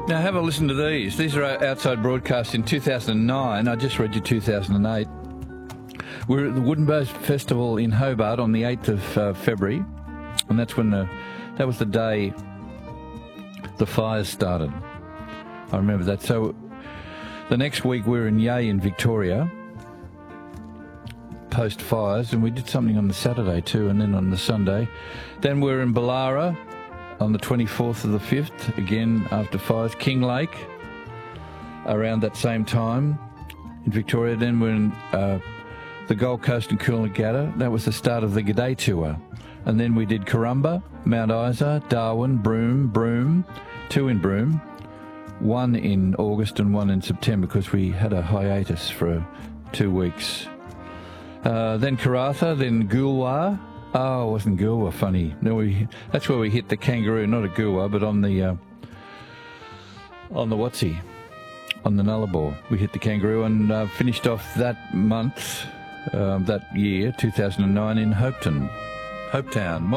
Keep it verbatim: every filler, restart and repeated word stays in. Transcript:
Now have a listen to these. These are outside broadcasts in two thousand nine. I just read you two thousand eight. We're at the Wooden Bows Festival in Hobart on the eighth of uh, February, and that's when the that was the day the fires started. I remember that. So the next week we're in Yea in Victoria, post fires, and we did something on the Saturday too, and then on the Sunday. Then we're in Ballara on the twenty-fourth of the fifth, again after fires. Kinglake around that same time in Victoria. Then we're in uh, the Gold Coast and Coolangatta. That was the start of the G'day tour. And then we did Corumba, Mount Isa, Darwin, Broome, Broome, two in Broome, one in August and one in September because we had a hiatus for two weeks. Uh, then Karratha, then Goolwa. Oh, it wasn't Goolwa funny. No, we that's where we hit the Kangaroo, not a Goolwa, but on the uh, on the Watsy, on the Nullarbor. We hit the Kangaroo and uh, finished off that month, uh, that year, two thousand nine, in Hopetown. Hopetown.